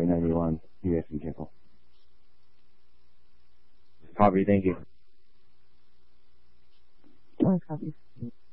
Highway 91, U.S. and Keppel. Copy, thank you. Copy.